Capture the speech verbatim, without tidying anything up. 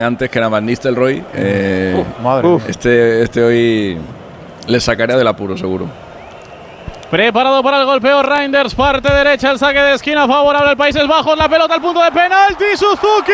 Antes que era Van Nistelrooy, eh, Uf, madre Uf. Este, este hoy le sacaría del apuro, seguro. Preparado para el golpeo Reinders, parte derecha, el saque de esquina favorable al Países Bajos, la pelota al punto de penalti, Suzuki.